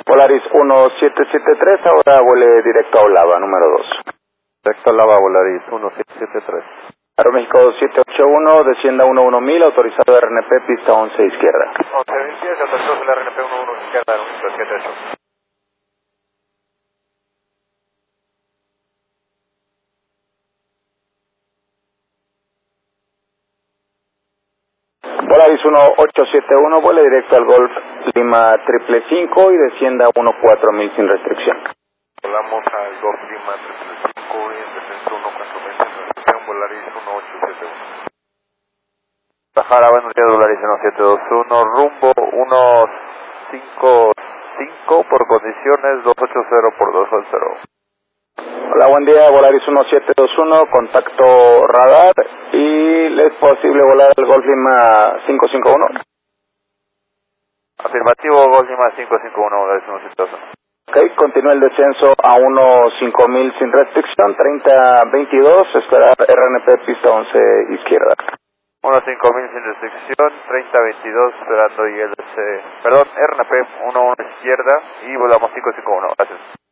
Volaris 1773, ahora vuele directo a Olava, número 2. Directo a Olava, Volaris 1773. Aeroméxico 781, descienda 11000, autorizado RNP, pista 11 izquierda. 1110, autorizado el RNP 11 izquierda, Aeroméxico 78. Volaris 1871, vuele directo al Golf Lima 555 y descienda 14000 sin restricción. Volamos al Golf Lima 335 y en descenso 14000 sin restricción, Volaris 1871. Sahara, buenos días, Volaris 1721, rumbo 155 por condiciones 280 por 280. Hola, buen día, Volaris 1721, contacto radar y ¿es posible volar al Golf Lima 551? Afirmativo, Golf Lima 551, Volaris 1721. Ok, continúa el descenso a 15000 sin restricción, 3022, esperar RNP pista 11 izquierda. 15000 sin restricción, 3022 esperando ILC, perdón, RNP 11 izquierda y volamos 551, gracias.